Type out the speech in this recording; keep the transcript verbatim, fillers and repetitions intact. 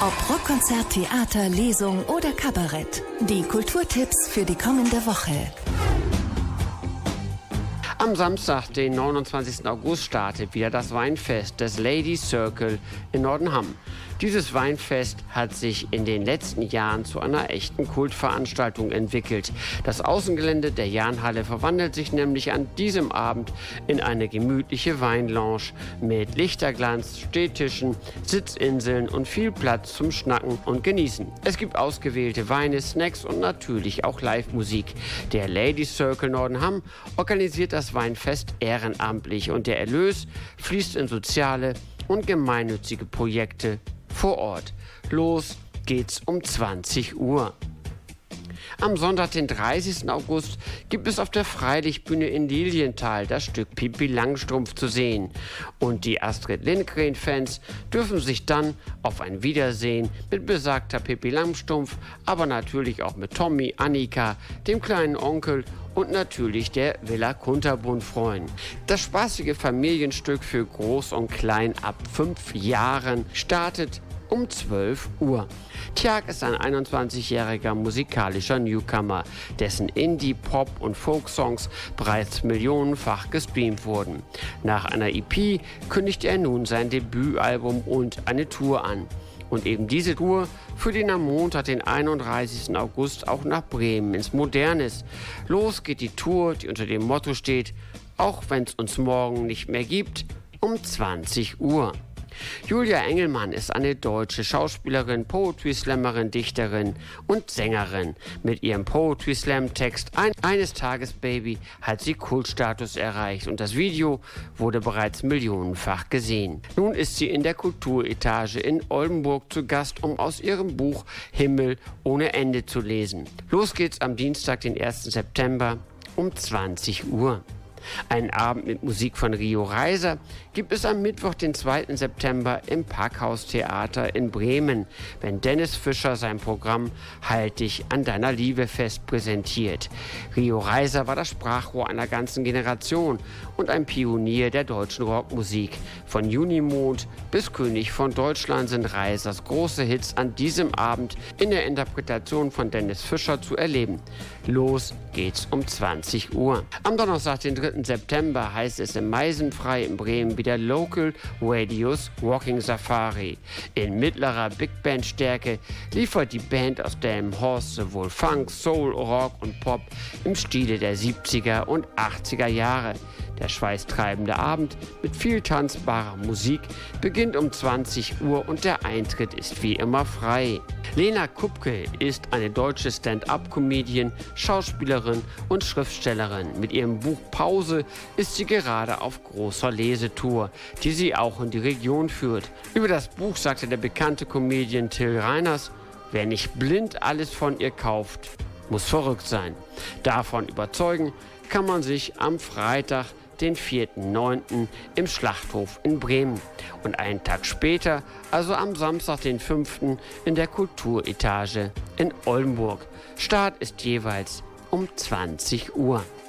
Ob Rockkonzert, Theater, Lesung oder Kabarett. Die Kulturtipps für die kommende Woche. Am Samstag, den neunundzwanzigsten August, startet wieder das Weinfest des Ladies Circle in Nordenham. Dieses Weinfest hat sich in den letzten Jahren zu einer echten Kultveranstaltung entwickelt. Das Außengelände der Jahnhalle verwandelt sich nämlich an diesem Abend in eine gemütliche Weinlounge mit Lichterglanz, Stehtischen, Sitzinseln und viel Platz zum Schnacken und Genießen. Es gibt ausgewählte Weine, Snacks und natürlich auch Live-Musik. Der Ladies Circle Nordenham organisiert das Weinfest ehrenamtlich und der Erlös fließt in soziale und gemeinnützige Projekte vor Ort. Los geht's um zwanzig Uhr. Am Sonntag, den dreißigsten August, gibt es auf der Freilichtbühne in Lilienthal das Stück Pippi Langstrumpf zu sehen. Und die Astrid Lindgren-Fans dürfen sich dann auf ein Wiedersehen mit besagter Pippi Langstrumpf, aber natürlich auch mit Tommy, Annika, dem kleinen Onkel und natürlich der Villa Kunterbund freuen. Das spaßige Familienstück für Groß und Klein ab fünf Jahren startet um zwölf Uhr. Tjag ist ein einundzwanzigjähriger musikalischer Newcomer, dessen Indie-, Pop- und Folk-Songs bereits millionenfach gestreamt wurden. Nach einer E P kündigt er nun sein Debütalbum und eine Tour an. Und eben diese Tour führt ihn am Montag, den einunddreißigsten August, auch nach Bremen ins Modernes. Los geht die Tour, die unter dem Motto steht: Auch wenn es uns morgen nicht mehr gibt, um zwanzig Uhr. Julia Engelmann ist eine deutsche Schauspielerin, Poetry-Slammerin, Dichterin und Sängerin. Mit ihrem Poetry-Slam-Text ein, Eines Tages Baby hat sie Kultstatus erreicht und das Video wurde bereits millionenfach gesehen. Nun ist sie in der Kulturetage in Oldenburg zu Gast, um aus ihrem Buch Himmel ohne Ende zu lesen. Los geht's am Dienstag, den ersten September um zwanzig Uhr. Einen Abend mit Musik von Rio Reiser gibt es am Mittwoch, den zweiten September im Parkhaustheater in Bremen, wenn Dennis Fischer sein Programm Halt dich an deiner Liebe fest präsentiert. Rio Reiser war das Sprachrohr einer ganzen Generation und ein Pionier der deutschen Rockmusik. Von Junimond bis König von Deutschland sind Reisers große Hits an diesem Abend in der Interpretation von Dennis Fischer zu erleben. Los geht's um zwanzig Uhr. Am Donnerstag, den dritten September, heißt es im Meisenfrei in Bremen wieder Local Radios Walking Safari. In mittlerer Big Band Stärke liefert die Band aus Delmenhorst sowohl Funk, Soul, Rock und Pop im Stile der siebziger und achtziger Jahre. Der schweißtreibende Abend mit viel tanzbarer Musik beginnt um zwanzig Uhr und der Eintritt ist wie immer frei. Lena Kupke ist eine deutsche Stand-up-Comedian, Schauspielerin und Schriftstellerin. Mit ihrem Buch Pause ist sie gerade auf großer Lesetour, die sie auch in die Region führt. Über das Buch sagte der bekannte Comedian Till Reiners: Wer nicht blind alles von ihr kauft, muss verrückt sein. Davon überzeugen kann man sich am Freitag, den vierten neunten im Schlachthof in Bremen und einen Tag später, also am Samstag, den fünften in der Kulturetage in Oldenburg. Start ist jeweils um zwanzig Uhr.